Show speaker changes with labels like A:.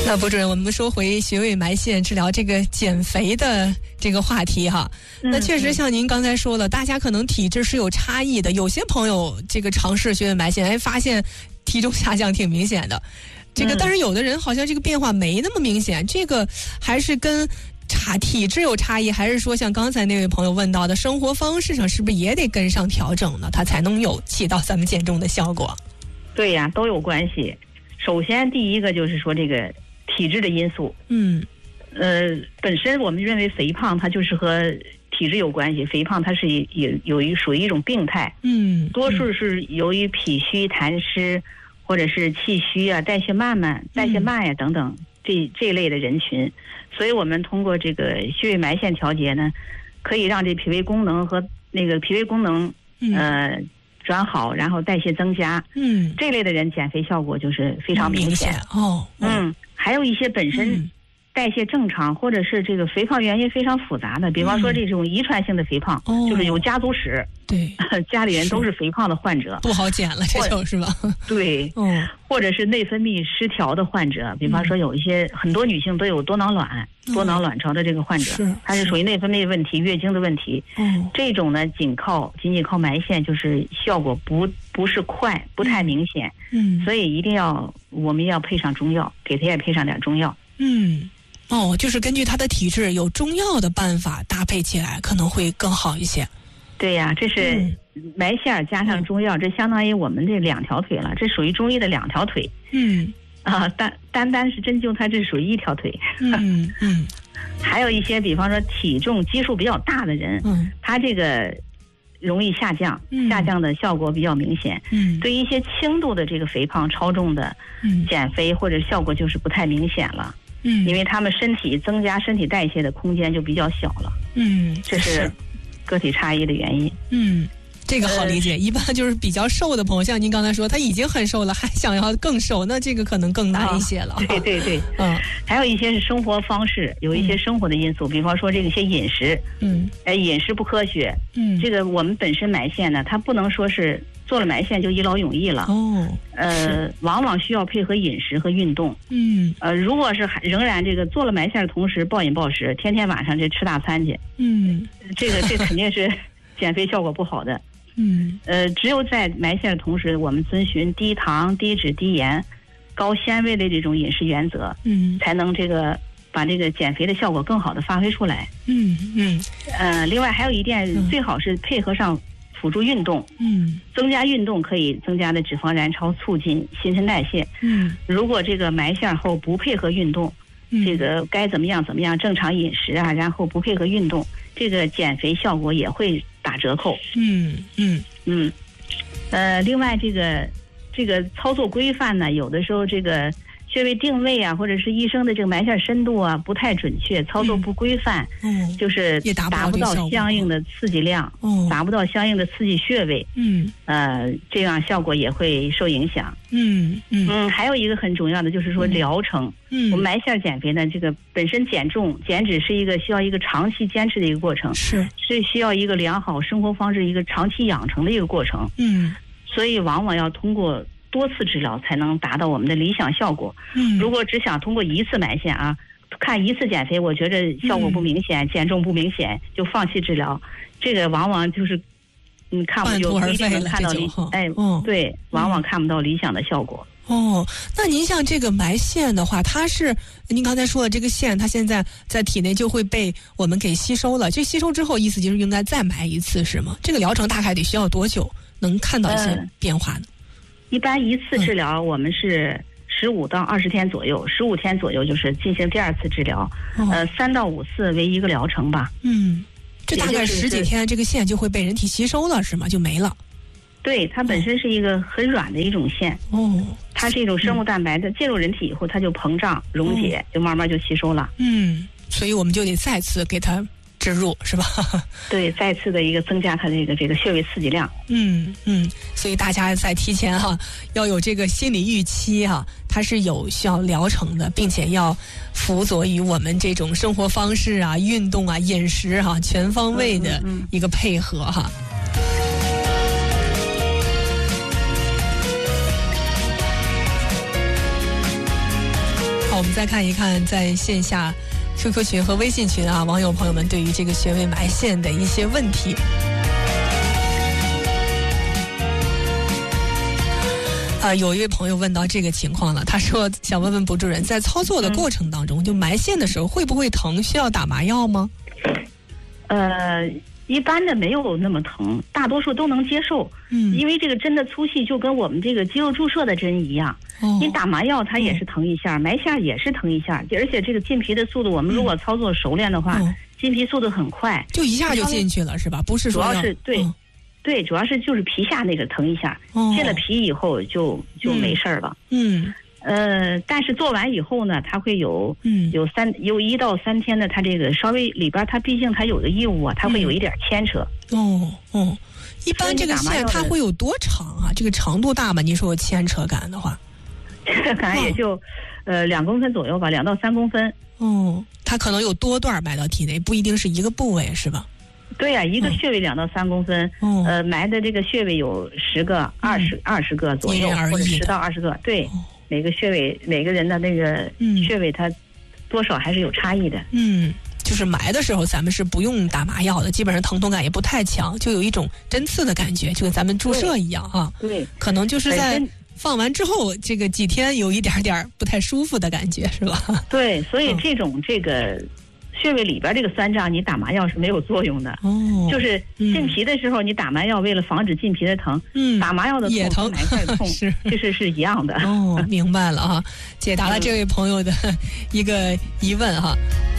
A: 那博主任，我们说回穴位埋线治疗这个减肥的这个话题哈。那确实像您刚才说的，大家可能体质是有差异的，有些朋友这个尝试穴位埋线，发现体重下降挺明显的。这个但是有的人好像这个变化没那么明显，这个还是跟体质有差异，还是说像刚才那位朋友问到的生活方式上是不是也得跟上调整呢？它才能起到咱们减重的效果？
B: 对呀，都有关系。首先第一个就是说这个体质的因素。本身我们认为肥胖它就是和体质有关系，肥胖它是属于一种病态。多数是由于脾虚痰湿或者是气虚啊、代谢慢呀等等这一类的人群。所以我们通过这个穴位埋线调节呢，可以让这脾胃功能和那个脾胃功能转好，然后代谢增加。这类的人减肥效果就是非常明显。还有一些本身代谢正常，或者是这个肥胖原因非常复杂的，比方说这种遗传性的肥胖，就是有家族史，
A: 对，
B: 家里人都是肥胖的患者，
A: 不好减了，这就是吧？
B: 对，或者是内分泌失调的患者，比方说有一些很多女性都有多囊卵巢的这个患者，它是属于内分泌问题、月经的问题。这种呢，仅仅靠埋线就是效果不是快，不太明显。所以我们要配上中药，给他也配上点中药。
A: 就是根据他的体质，有中药的办法搭配起来，可能会更好一些。
B: 对呀，这是埋线加上中药，这相当于我们这两条腿了，这属于中医的两条腿。单是针灸，它这属于一条腿。还有一些，比方说体重基数比较大的人，他这个容易下降的效果比较明显。对于一些轻度的这个肥胖、超重的，减肥或者效果就是不太明显了。因为他们增加身体代谢的空间就比较小了。这是个体差异的原因。
A: 这个好理解。一般就是比较瘦的朋友，像您刚才说，他已经很瘦了，还想要更瘦，那这个可能更难一些了。
B: 对。还有一些是生活方式，有一些生活的因素，比方说这些饮食，饮食不科学。这个我们本身埋线呢，它不能说是做了埋线就一劳永逸了。往往需要配合饮食和运动。如果是仍然这个做了埋线的同时暴饮暴食，天天晚上这吃大餐去，这肯定是减肥效果不好的。只有在埋线的同时，我们遵循低糖、低脂、低盐、高纤维的这种饮食原则，才能把这个减肥的效果更好的发挥出来。另外还有一点，最好是配合上辅助运动。增加运动可以增加的脂肪燃烧，促进新陈代谢。如果这个埋线后不配合运动，这个该怎么样正常饮食啊，然后不配合运动，这个减肥效果也会打折扣。另外这个操作规范呢，有的时候这个穴位定位啊，或者是医生的这个埋线深度啊不太准确，操作不规范，就是达不到相应的刺激量，达不到相应的刺激穴位，这样效果也会受影响。还有一个很重要的就是说疗程。我们埋线减肥呢，这个本身减重减脂是需要一个长期坚持的一个过程，是需要一个良好生活方式一个长期养成的一个过程。所以往往要通过多次治疗才能达到我们的理想效果。如果只想通过一次埋线啊，看一次减肥，我觉得效果不明显，减重不明显，就放弃治疗，这个往往就是看不就不一定能看到对，往往看不到理想的效果。
A: 那您像这个埋线的话，它是您刚才说的这个线，它现在在体内就会被我们给吸收了，这吸收之后意思就是应该再埋一次是吗？这个疗程大概得需要多久能看到一些变化呢？
B: 一般一次治疗我们是15到20天左右，15天左右就是进行第二次治疗。3到5次为一个疗程吧。
A: 这大概10几天，这个线就会被人体吸收了是吗？就没了。
B: 对，它本身是一个很软的一种线。它是一种生物蛋白的，进入人体以后它就膨胀溶解，就慢慢就吸收了。所以我们就得再次给它植入是吧？对，再次的一个增加它的这个穴位刺激量。所以大家在提前要有这个心理预期它是有需要疗程的，并且要辅佐于我们这种生活方式啊、运动啊、饮食全方位的一个配合
A: 好，我们再看一看在线下 QQ 群和微信群啊，网友朋友们对于这个穴位埋线的一些问题。有一位朋友问到这个情况了，他说想问问卜主任，在操作的过程当中，就埋线的时候会不会疼？需要打麻药吗？
B: 一般的没有那么疼，大多数都能接受。因为这个针的粗细就跟我们这个肌肉注射的针一样，你打麻药它也是疼一下，埋线也是疼一下，而且这个进皮的速度，我们如果操作熟练的话，进皮速度很快，
A: 就一下就进去了，是吧？不是说
B: 主要是对，主要是就是皮下那个疼一下，进了皮以后就没事儿了。但是做完以后呢，它会有1到3天的，它这个稍微里边它毕竟它有个异物啊，它会有一点牵扯。
A: 一般这个线它会有多长啊？这个长度大吗？你说有牵扯感的话，
B: 感觉也就2公分左右吧，2到3公分。
A: 它可能有多段埋到体内，不一定是一个部位，是吧？
B: 对呀，一个穴位2到3公分，埋的这个穴位有10个、20个左右，或者10到20个。对，每个穴位每个人的那个穴位，它多少还是有差异的。
A: 就是埋的时候咱们是不用打麻药的，基本上疼痛感也不太强，就有一种针刺的感觉，就跟咱们注射一样啊。
B: 对，
A: 可能就是在放完之后这个几天有一点点不太舒服的感觉，是吧？对，
B: 所以这个穴位里边这个酸胀，你打麻药是没有作用的。就是进皮的时候，你打麻药为了防止进皮的疼，打麻药的痛
A: 也疼，
B: 埋线痛其实是一样的。
A: 明白了哈，解答了这位朋友的一个疑问哈。